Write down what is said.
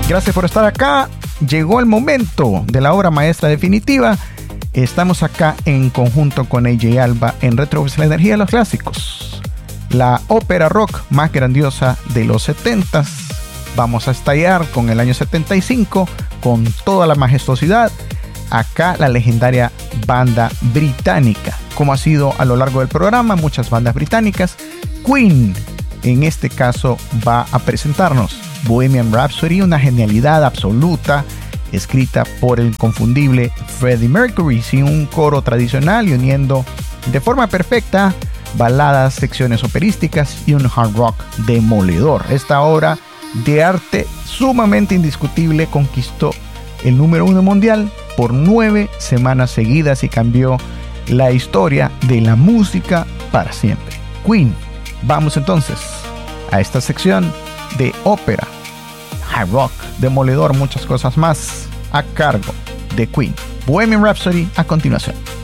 Gracias por estar acá. Llegó el momento de la obra maestra definitiva. Estamos acá en conjunto con AJ Alba en Retro, la energía de los clásicos. La ópera rock más grandiosa de los 70s. Vamos a estallar con el año 75 con toda la majestuosidad. Acá la legendaria banda británica, como ha sido a lo largo del programa, muchas bandas británicas. Queen, en este caso, va a presentarnos Bohemian Rhapsody, una genialidad absoluta, escrita por el inconfundible Freddie Mercury, sin un coro tradicional y uniendo de forma perfecta baladas, secciones operísticas y un hard rock demoledor. Esta obra de arte sumamente indiscutible conquistó el número 1 mundial por 9 semanas seguidas y cambió la historia de la música para siempre. Queen. Vamos entonces a esta sección de ópera, hard rock, demoledor, muchas cosas más a cargo de Queen. Bohemian Rhapsody a continuación.